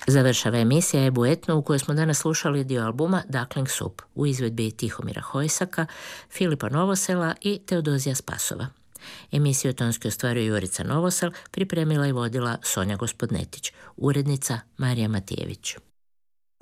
Završava emisija Ebu Etno u kojoj smo danas slušali dio albuma Duckling Soup u izvedbi Tihomira Hojsaka, Filipa Novosela i Teodozija Spasova. Emisiju tonski ostvaruje Jurica Novosel, pripremila i vodila Sonja Gospodnetić, urednica Marija Matijević.